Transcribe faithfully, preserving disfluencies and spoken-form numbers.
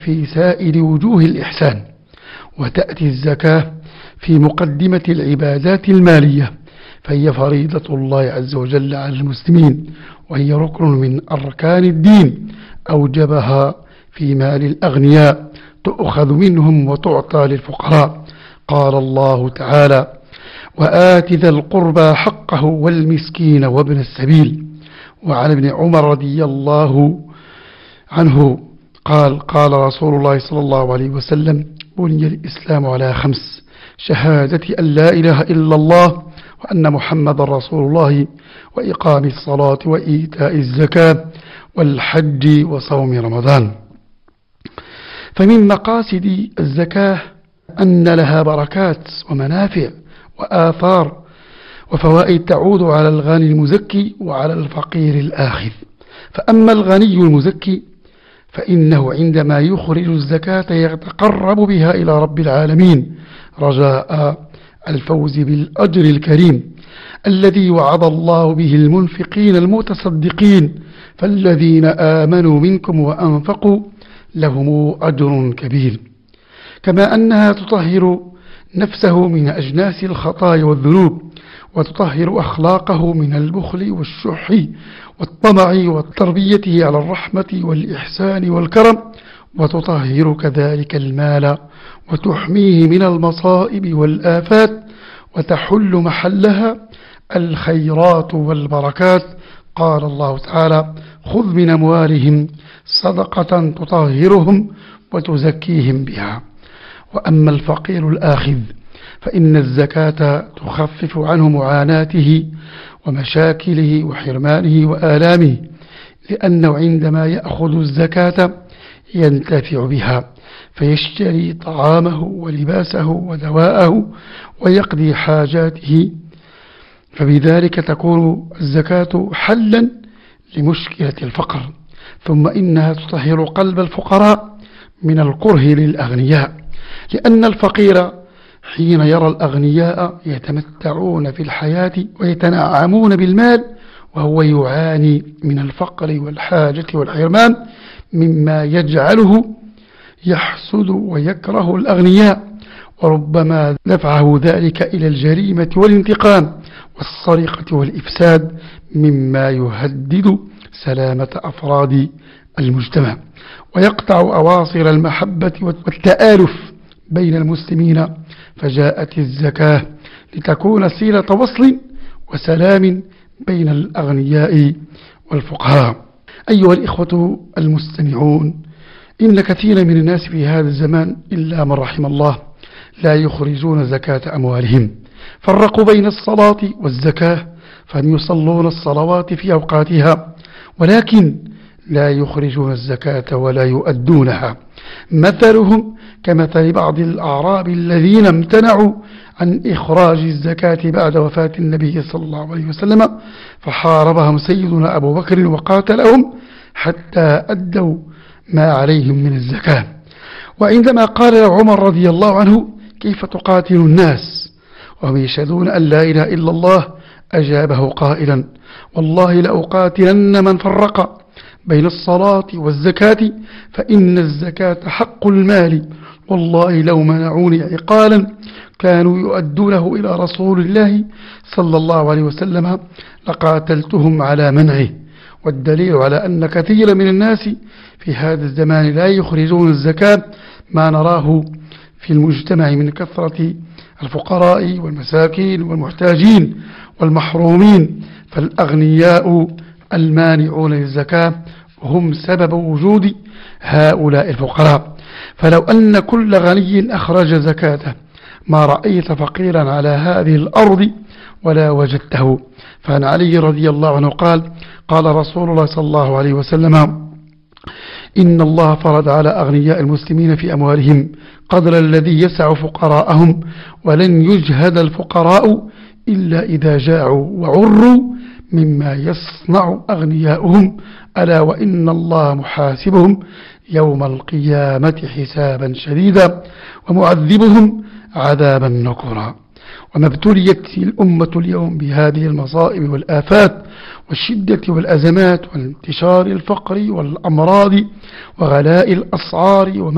في سائر وجوه الإحسان، وتأتي الزكاة في مقدمة العبادات المالية، فهي فريضة الله عز وجل على المسلمين، وهي ركن من أركان الدين أوجبها في مال الأغنياء، تؤخذ منهم وتعطى للفقراء. قال الله تعالى: وآت ذا القربى حقه والمسكين وابن السبيل. وعن ابن عمر رضي الله عنه قال: قال رسول الله صلى الله عليه وسلم: بني الإسلام على خمس: شهادة أن لا إله إلا الله وأن محمد رسول الله، وإقام الصلاة وإيتاء الزكاة والحج وصوم رمضان. فمن مقاصد الزكاة أن لها بركات ومنافع وآثار وفوائد تعود على الغني المزكي وعلى الفقير الآخذ. فأما الغني المزكي فإنه عندما يخرج الزكاة يتقرب بها إلى رب العالمين رجاء الفوز بالأجر الكريم الذي وعد الله به المنفقين المتصدقين، فالذين آمنوا منكم وأنفقوا لهم أجر كبير. كما أنها تطهر نفسه من أجناس الخطايا والذنوب، وتطهر أخلاقه من البخل والشح والطمع، وتربيته على الرحمة والإحسان والكرم، وتطهر كذلك المال وتحميه من المصائب والآفات، وتحل محلها الخيرات والبركات. قال الله تعالى: خذ من أموالهم صدقة تطهرهم وتزكيهم بها. وأما الفقير الآخذ فإن الزكاة تخفف عنه معاناته ومشاكله وحرمانه وآلامه، لأنه عندما يأخذ الزكاة ينتفع بها، فيشتري طعامه ولباسه ودواءه ويقضي حاجاته، فبذلك تكون الزكاة حلا لمشكلة الفقر. ثم إنها تطهر قلب الفقراء من الكره للأغنياء، لأن الفقير حين يرى الأغنياء يتمتعون في الحياة ويتنعمون بالمال وهو يعاني من الفقر والحاجة والحرمان، مما يجعله يحسد ويكره الأغنياء، وربما دفعه ذلك إلى الجريمة والانتقام والسرقة والإفساد، مما يهدد سلامة أفراد المجتمع ويقطع أواصر المحبة والتآلف بين المسلمين. فجاءت الزكاة لتكون سيلة وصل وسلام بين الأغنياء والفقراء. أيها الإخوة المستمعون، إن كثير من الناس في هذا الزمان إلا من رحم الله لا يخرجون زكاة أموالهم، فرقوا بين الصلاة والزكاة، فهم يصلون الصلوات في أوقاتها ولكن لا يخرجون الزكاة ولا يؤدونها. مثلهم كمثل بعض الأعراب الذين امتنعوا عن إخراج الزكاة بعد وفاة النبي صلى الله عليه وسلم، فحاربهم سيدنا أبو بكر وقاتلهم حتى أدوا ما عليهم من الزكاة. وعندما قال له عمر رضي الله عنه: كيف تقاتل الناس وهم يشهدون أن لا إله إلا الله؟ أجابه قائلا: والله لأقاتلن من فرق بين الصلاة والزكاة، فإن الزكاة حق المال، والله لو منعوني عقالا كانوا يؤدونه إلى رسول الله صلى الله عليه وسلم لقاتلتهم على منعه. والدليل على أن كثير من الناس في هذا الزمان لا يخرجون الزكاة ما نراه في المجتمع من كثرة الفقراء والمساكين والمحتاجين والمحرومين، فالأغنياء المانعون للزكاة هم سبب وجود هؤلاء الفقراء. فلو أن كل غني أخرج زكاته ما رأيت فقيرا على هذه الأرض ولا وجدته. فعن علي رضي الله عنه قال: قال رسول الله صلى الله عليه وسلم: إن الله فرض على أغنياء المسلمين في أموالهم قدر الذي يسع فقراءهم، ولن يجهد الفقراء إلا إذا جاعوا وعروا مما يصنع أغنياؤهم، ألا وإن الله محاسبهم يوم القيامة حسابا شديدا ومعذبهم عذابا نكرا. وما ابتليت الأمة اليوم بهذه المصائب والآفات والشدة والأزمات وانتشار الفقر والأمراض وغلاء الأسعار وما